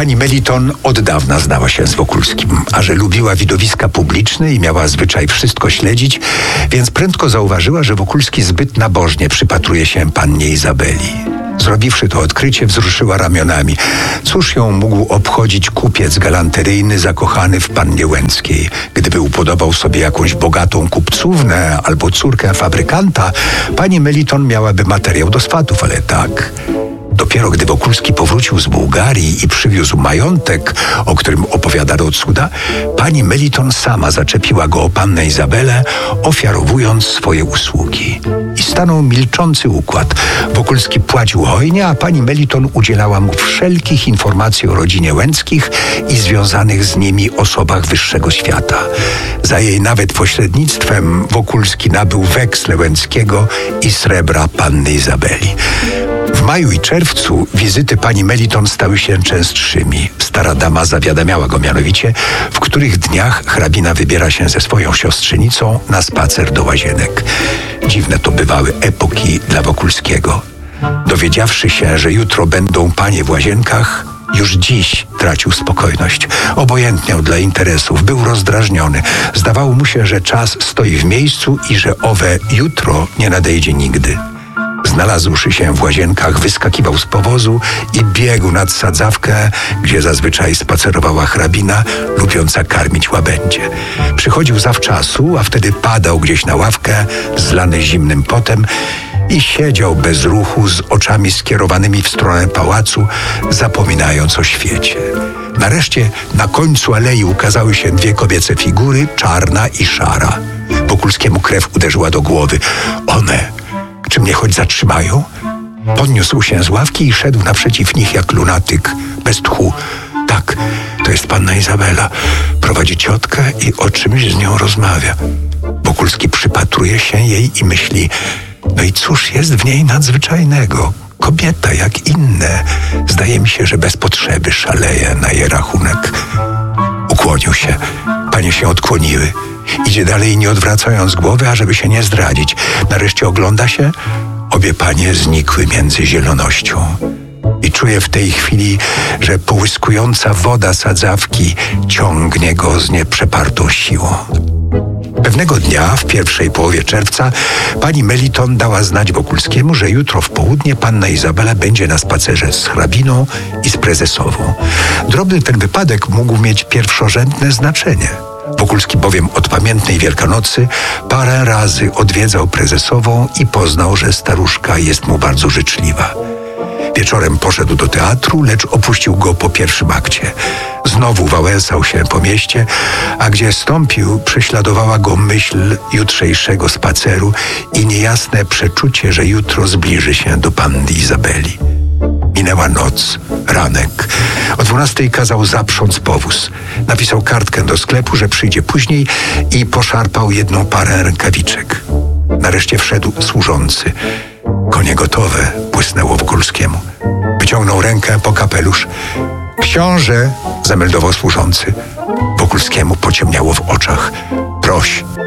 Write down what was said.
Pani Meliton od dawna znała się z Wokulskim, a że lubiła widowiska publiczne i miała zwyczaj wszystko śledzić, więc prędko zauważyła, że Wokulski zbyt nabożnie przypatruje się pannie Izabeli. Zrobiwszy to odkrycie, wzruszyła ramionami. Cóż ją mógł obchodzić kupiec galanteryjny zakochany w pannie Łęckiej? Gdyby upodobał sobie jakąś bogatą kupcównę albo córkę fabrykanta, pani Meliton miałaby materiał do swatów, ale tak. Dopiero gdy Wokulski powrócił z Bułgarii i przywiózł majątek, o którym opowiadano cuda, pani Meliton sama zaczepiła go o pannę Izabelę, ofiarowując swoje usługi. I stanął milczący układ. Wokulski płacił hojnie, a pani Meliton udzielała mu wszelkich informacji o rodzinie Łęckich i związanych z nimi osobach wyższego świata. Za jej nawet pośrednictwem Wokulski nabył weksle Łęckiego i srebra panny Izabeli. W maju i czerwcu wizyty pani Meliton stały się częstszymi. Stara dama zawiadamiała go mianowicie, w których dniach hrabina wybiera się ze swoją siostrzenicą na spacer do Łazienek. Dziwne to bywały epoki dla Wokulskiego. Dowiedziawszy się, że jutro będą panie w Łazienkach, już dziś tracił spokojność. Obojętniał dla interesów, był rozdrażniony. Zdawało mu się, że czas stoi w miejscu i że owe jutro nie nadejdzie nigdy. Znalazłszy się w Łazienkach, wyskakiwał z powozu i biegł nad sadzawkę, gdzie zazwyczaj spacerowała hrabina, lubiąca karmić łabędzie. Przychodził zawczasu, a wtedy padał gdzieś na ławkę, zlany zimnym potem, i siedział bez ruchu, z oczami skierowanymi w stronę pałacu, zapominając o świecie. Nareszcie na końcu alei ukazały się dwie kobiece figury, czarna i szara. Wokulskiemu krew uderzyła do głowy. One... Czy mnie choć zatrzymają? Podniósł się z ławki i szedł naprzeciw nich jak lunatyk, bez tchu. Tak, to jest panna Izabela. Prowadzi ciotkę i o czymś z nią rozmawia. Wokulski przypatruje się jej i myśli, no i cóż jest w niej nadzwyczajnego? Kobieta jak inne. Zdaje mi się, że bez potrzeby szaleje na jej rachunek. Ukłonił się. Panie się odkłoniły. Idzie dalej, nie odwracając głowy, ażeby się nie zdradzić. Nareszcie ogląda się. Obie panie znikły między zielonością. I czuje w tej chwili, że połyskująca woda sadzawki ciągnie go z nieprzepartą siłą. Pewnego dnia, w pierwszej połowie czerwca, pani Meliton dała znać Wokulskiemu, że jutro w południe panna Izabela będzie na spacerze z hrabiną i z prezesową. Drobny ten wypadek mógł mieć pierwszorzędne znaczenie. Wokulski bowiem od pamiętnej Wielkanocy parę razy odwiedzał prezesową i poznał, że staruszka jest mu bardzo życzliwa. Wieczorem poszedł do teatru, lecz opuścił go po pierwszym akcie. Znowu wałęsał się po mieście, a gdzie stąpił, prześladowała go myśl jutrzejszego spaceru i niejasne przeczucie, że jutro zbliży się do panny Izabeli. Minęła noc, ranek. O 12:00 kazał zaprząc powóz. Napisał kartkę do sklepu, że przyjdzie później i poszarpał jedną parę rękawiczek. Nareszcie wszedł służący. Konie gotowe, błysnęło Wokulskiemu. Wyciągnął rękę po kapelusz. Książę, zameldował służący. Wokulskiemu pociemniało w oczach. Proś,